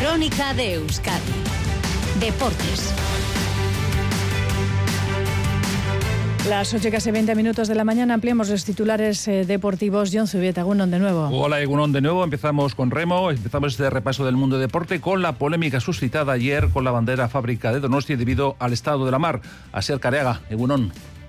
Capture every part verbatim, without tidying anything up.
Crónica de Euskadi. Deportes. Las ocho y casi veinte minutos de la mañana ampliamos los titulares eh, deportivos. Jon Zubieta, Egunon de nuevo. Hola, Egunon de nuevo. Empezamos con remo. Empezamos este repaso del mundo deporte con la polémica suscitada ayer con la bandera fábrica de Donosti debido al estado de la mar. Asier Careaga, Egunon.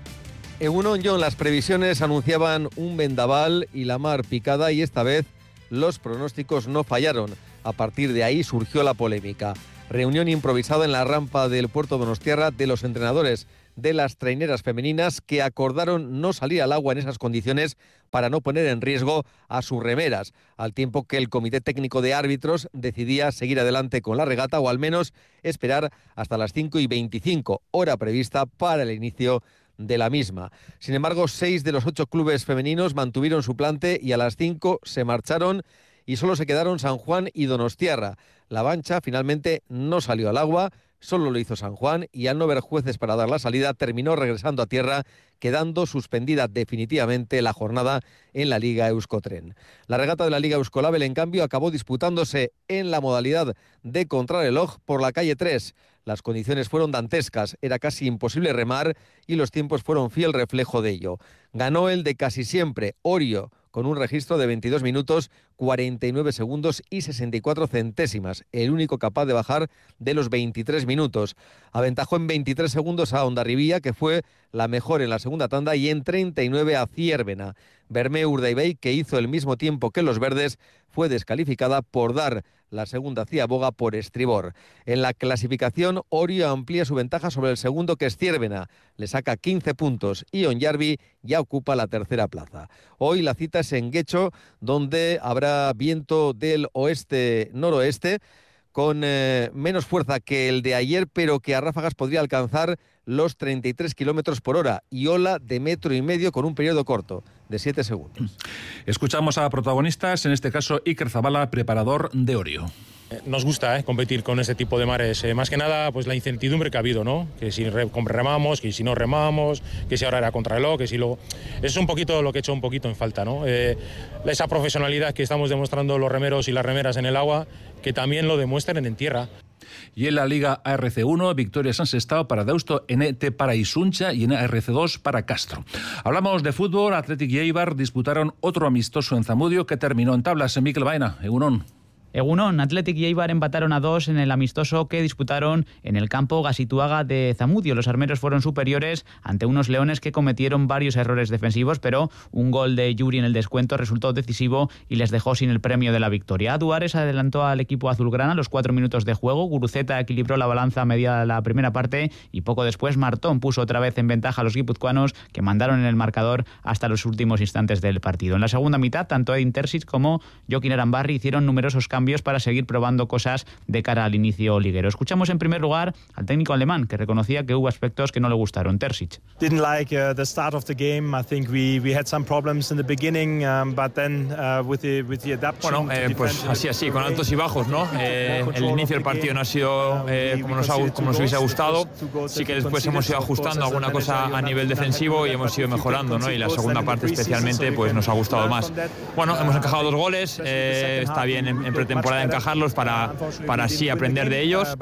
Egunon, Jon, las previsiones anunciaban un vendaval y la mar picada y esta vez los pronósticos no fallaron. A partir de ahí surgió la polémica. Reunión improvisada en la rampa del puerto donostiarra de los entrenadores de las traineras femeninas que acordaron no salir al agua en esas condiciones para no poner en riesgo a sus remeras, al tiempo que el Comité Técnico de Árbitros decidía seguir adelante con la regata o al menos esperar hasta las cinco y veinticinco, hora prevista para el inicio de la misma. Sin embargo, seis de los ocho clubes femeninos mantuvieron su plante y a las cinco se marcharon y solo se quedaron San Juan y Donostiarra. La Vancha finalmente no salió al agua, solo lo hizo San Juan y al no ver jueces para dar la salida terminó regresando a tierra, quedando suspendida definitivamente la jornada en la Liga Euskotren. La regata de la Liga Euskolabel, en cambio, acabó disputándose en la modalidad de contrarreloj por la calle tres. Las condiciones fueron dantescas, era casi imposible remar y los tiempos fueron fiel reflejo de ello. Ganó el de casi siempre, Orio, con un registro de veintidós minutos, cuarenta y nueve segundos y sesenta y cuatro centésimas, el único capaz de bajar de los veintitrés minutos. Aventajó en veintitrés segundos a Hondarribía, que fue la mejor en la segunda tanda, y en treinta y nueve a Ciervena. Bermé Urdaibai, que hizo el mismo tiempo que los verdes, fue descalificada por dar la segunda ciaboga por estribor. En la clasificación, Orio amplía su ventaja sobre el segundo, que es Ciervena. Le saca quince puntos y Onyarbi ya ocupa la tercera plaza. Hoy la cita es en Guecho, donde habrá viento del oeste-noroeste, con eh, menos fuerza que el de ayer, pero que a ráfagas podría alcanzar los treinta y tres kilómetros por hora y ola de metro y medio con un periodo corto de siete segundos. Escuchamos a protagonistas, en este caso Iker Zabala, preparador de Orio. Nos gusta ¿eh? competir con este tipo de mares, eh, más que nada pues la incertidumbre que ha habido, ¿no? Que si re remamos, que si no remamos, que si ahora era contrarreloj, que si luego... Es un poquito lo que he hecho un poquito en falta, ¿no? Eh, esa profesionalidad que estamos demostrando los remeros y las remeras en el agua, que también lo demuestren en tierra. Y en la Liga A R C uno, victoria San Sestao para Deusto, en E T para Isuncha y en A R C dos para Castro. Hablamos de fútbol. Athletic y Eibar disputaron otro amistoso en Zamudio que terminó en tablas. En Mikel Baena, Egunon. Egunon, Athletic y Eibar empataron a dos en el amistoso que disputaron en el campo Gasituaga de Zamudio. Los armeros fueron superiores ante unos leones que cometieron varios errores defensivos, pero un gol de Yuri en el descuento resultó decisivo y les dejó sin el premio de la victoria. Aduares adelantó al equipo azulgrana a los cuatro minutos de juego. Guruceta equilibró la balanza a media de la primera parte y poco después Martón puso otra vez en ventaja a los guipuzcoanos, que mandaron en el marcador hasta los últimos instantes del partido. En la segunda mitad, tanto Edin Terzic como Jokin Arambarri hicieron numerosos cambios para seguir probando cosas de cara al inicio liguero. Escuchamos en primer lugar al técnico alemán, que reconocía que hubo aspectos que no le gustaron. Terzic. Didn't like uh, the start of the game. I think we we had some problems in the beginning, um, but then uh, with the with the adaptation. Bueno, eh, pues así así, con altos y bajos, ¿no? Eh, el inicio del partido no ha sido eh, como nos ha, como nos hubiese gustado. Sí que después hemos ido ajustando alguna cosa a nivel defensivo y hemos ido mejorando, ¿no? Y la segunda parte especialmente pues nos ha gustado más. Bueno, hemos encajado dos goles. Eh, está bien en, en pretemporada temporada encajarlos para, para así aprender de ellos.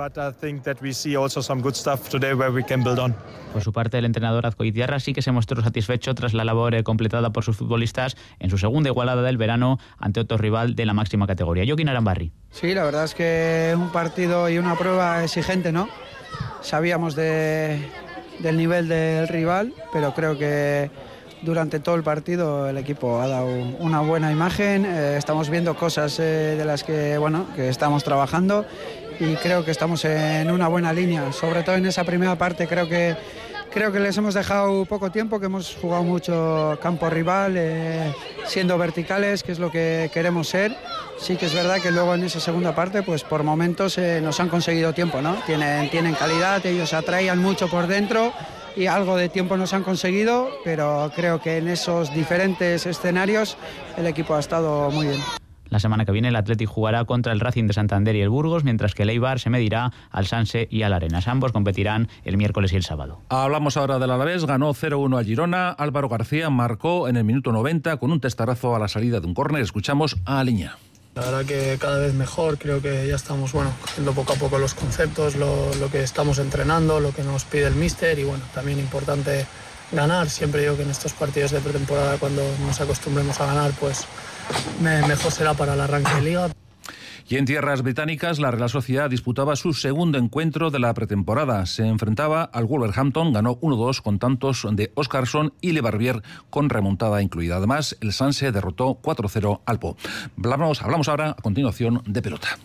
Por su parte, el entrenador Azcoitiarra sí que se mostró satisfecho tras la labor eh, completada por sus futbolistas en su segunda igualada del verano ante otro rival de la máxima categoría. Jokin Arambarri. Sí, la verdad es que es un partido y una prueba exigente, ¿no? Sabíamos de, del nivel del rival, pero creo que durante todo el partido el equipo ha dado una buena imagen. Eh, estamos viendo cosas eh, de las que, bueno, que estamos trabajando y creo que estamos en una buena línea. Sobre todo en esa primera parte creo que, creo que les hemos dejado poco tiempo, que hemos jugado mucho campo rival, eh, siendo verticales, que es lo que queremos ser. Sí que es verdad que luego en esa segunda parte, pues por momentos eh, nos han conseguido tiempo, ¿no? Tienen, tienen calidad, ellos atraían mucho por dentro y algo de tiempo nos han conseguido, pero creo que en esos diferentes escenarios el equipo ha estado muy bien. La semana que viene el Athletic jugará contra el Racing de Santander y el Burgos, mientras que el Eibar se medirá al Sanse y al Arenas. Ambos competirán el miércoles y el sábado. Hablamos ahora del Alavés, ganó cero uno a Girona. Álvaro García marcó en el minuto noventa con un testarazo a la salida de un córner. Escuchamos a Aliña. La verdad que cada vez mejor, creo que ya estamos bueno, cogiendo poco a poco los conceptos, lo, lo que estamos entrenando, lo que nos pide el míster y bueno, también importante ganar. Siempre digo que en estos partidos de pretemporada, cuando nos acostumbremos a ganar, pues me, mejor será para el arranque de liga. Y en tierras británicas, la Real Sociedad disputaba su segundo encuentro de la pretemporada. Se enfrentaba al Wolverhampton, ganó uno dos con tantos de Óscarson y Le Barbier con remontada incluida. Además, el Sanse derrotó cuatro cero al Po. Hablamos, hablamos ahora, a continuación, de pelota.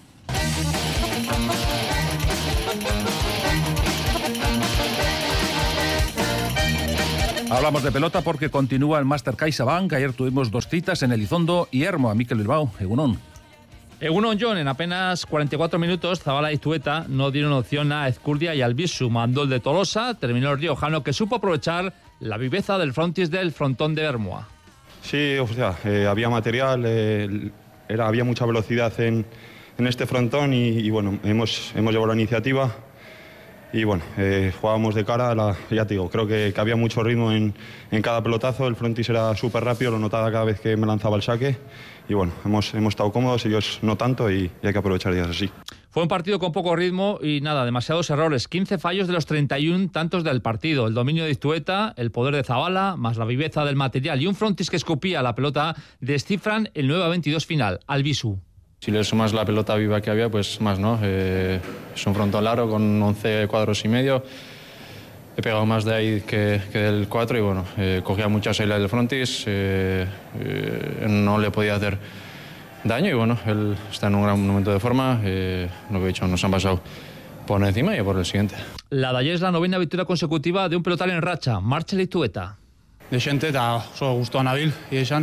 Hablamos de pelota porque continúa el Máster CaixaBank. Ayer tuvimos dos citas en Elizondo y Hermo, a Mikel Bilbao, Egunon. Egunon John, en apenas cuarenta y cuatro minutos, Zabala y Tueta no dieron opción a Ezcurdia y Albisu. Mandó el de Tolosa, terminó el riojano, que supo aprovechar la viveza del frontis del frontón de Hermoa. Sí, o sea, eh, había material, eh, era, había mucha velocidad en, en este frontón y, y bueno, hemos, hemos llevado la iniciativa y bueno, eh, jugábamos de cara, a la, ya te digo, creo que, que había mucho ritmo en, en cada pelotazo, el frontis era súper rápido, lo notaba cada vez que me lanzaba el saque. Y bueno, hemos, hemos estado cómodos, ellos no tanto, y, y hay que aprovechar días así. Fue un partido con poco ritmo y nada, demasiados errores. quince fallos de los treinta y uno tantos del partido. El dominio de Iztueta, el poder de Zabala, más la viveza del material y un frontis que escupía la pelota, descifran el nueve a veintidós final. Albisu. Si le sumas la pelota viva que había, pues más, ¿no? Eh, es un frontón largo con once cuadros y medio. He pegado más de ahí que, que del cuatro y bueno, eh, cogía mucha salida del frontis, eh, eh, no le podía hacer daño y bueno, él está en un gran momento de forma, eh, lo que he dicho, nos han pasado por encima y por el siguiente. La de ayer es la novena victoria consecutiva de un pelotal en racha, Martxel Iztueta. De gente eta oso gustoa nabil, esan.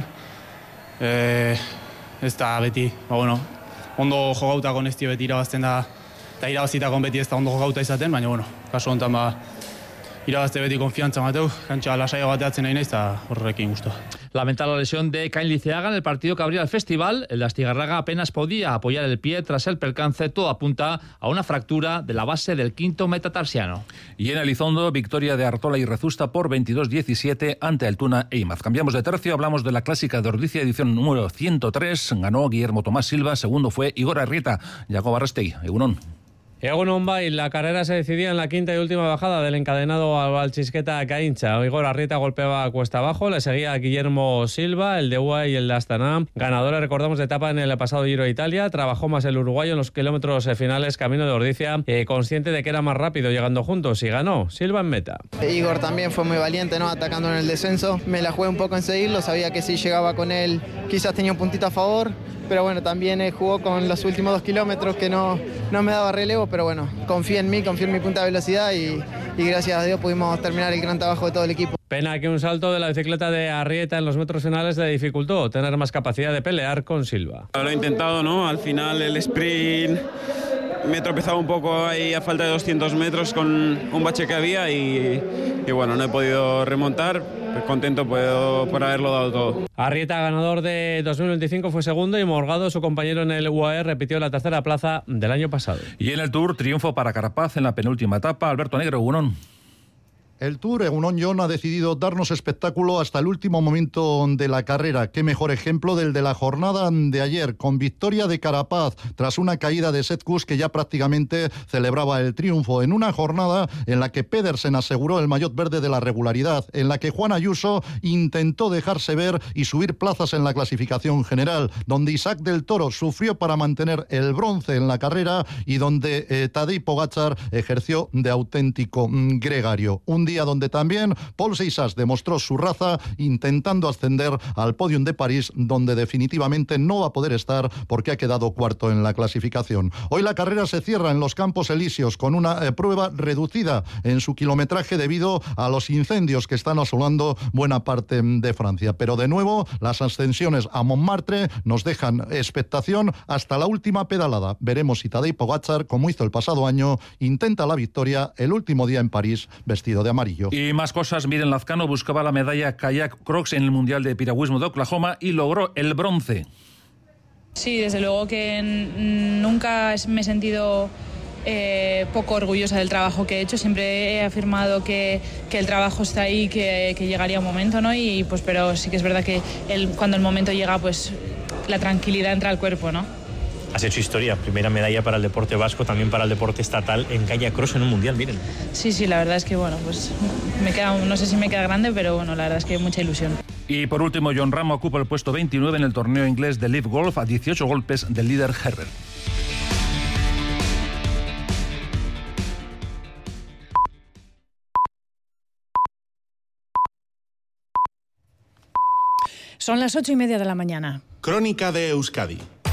Eh, ez da beti, ba bueno, ondo jogautako nesti beti irabazten da, eta irabazitako beti ez da ondo jogauta izaten, baina bueno, kasu honetan ba, irabazte beti konfiantza mateu, kantxa lasaio bateatzen nahi naiz, eta horrekin gustoa. Lamenta la lesión de Cain Liceaga en el partido que abría el festival. El de Astigarraga apenas podía apoyar el pie tras el percance. Todo apunta a una fractura de la base del quinto metatarsiano. Y en Elizondo, victoria de Artola y Rezusta por veintidós diecisiete ante Altuna e Imaz. Cambiamos de tercio, hablamos de la clásica de Ordizia, edición número ciento tres. Ganó Guillermo Tomás Silva, segundo fue Igor Arrieta. Jacob Arrastey, Egunon. Egunon bai, la carrera se decidía en la quinta y última bajada del encadenado al Valchisqueta Caincha. Igor Arrieta golpeaba cuesta abajo, le seguía Guillermo Silva, el de U A E y el de Astana. Ganadores, recordamos, de etapa en el pasado Giro de Italia. Trabajó más el uruguayo en los kilómetros finales camino de Ordizia, eh, consciente de que era más rápido llegando juntos, y ganó. Silva en meta. Igor también fue muy valiente, ¿no? Atacando en el descenso. Me la jugué un poco en seguirlo, sabía que si llegaba con él quizás tenía un puntito a favor. Pero bueno, también eh, jugó con los últimos dos kilómetros que no, no me daba relevo, pero bueno, confía en mí, confía en mi punta de velocidad y, y gracias a Dios pudimos terminar el gran trabajo de todo el equipo. Pena que un salto de la bicicleta de Arrieta en los metros finales le dificultó tener más capacidad de pelear con Silva. Lo he intentado, ¿no? Al final el sprint me he tropezado un poco ahí a falta de doscientos metros con un bache que había y, y bueno, no he podido remontar. Contento puedo por haberlo dado todo. Arrieta, ganador de dos mil veinticinco, fue segundo y Morgado, su compañero en el U A E, repitió la tercera plaza del año pasado. Y en el Tour, triunfo para Carapaz en la penúltima etapa. Alberto Negro, Egunon. El Tour, Egunon John, ha decidido darnos espectáculo hasta el último momento de la carrera. Qué mejor ejemplo del de la jornada de ayer, con victoria de Carapaz tras una caída de Sepp Kuss que ya prácticamente celebraba el triunfo, en una jornada en la que Pedersen aseguró el maillot verde de la regularidad, en la que Juan Ayuso intentó dejarse ver y subir plazas en la clasificación general, donde Isaac del Toro sufrió para mantener el bronce en la carrera y donde eh, Tadej Pogačar ejerció de auténtico mm, gregario. Un día donde también Paul Seixas demostró su raza intentando ascender al podium de París, donde definitivamente no va a poder estar porque ha quedado cuarto en la clasificación. Hoy la carrera se cierra en los Campos Elíseos con una eh, prueba reducida en su kilometraje debido a los incendios que están asolando buena parte de Francia. Pero de nuevo, las ascensiones a Montmartre nos dejan expectación hasta la última pedalada. Veremos si Tadej Pogačar, como hizo el pasado año, intenta la victoria el último día en París vestido de amarillo. Y más cosas, Miren Lazcano buscaba la medalla kayak cross en el Mundial de Piragüismo de Oklahoma y logró el bronce. Sí, desde luego que nunca me he sentido eh, poco orgullosa del trabajo que he hecho. Siempre he afirmado que, que el trabajo está ahí, que, que llegaría un momento, ¿no? Y pues, pero sí que es verdad que el, cuando el momento llega, pues la tranquilidad entra al cuerpo, ¿no? Has hecho historia, primera medalla para el deporte vasco, también para el deporte estatal en calle cross en un mundial, miren. Sí, sí, la verdad es que bueno, pues me queda, no sé si me queda grande, pero bueno, la verdad es que mucha ilusión. Y por último, Jon Rahm ocupa el puesto veintinueve en el torneo inglés de Live Golf a dieciocho golpes del líder Herbert. Son las ocho y media de la mañana. Crónica de Euskadi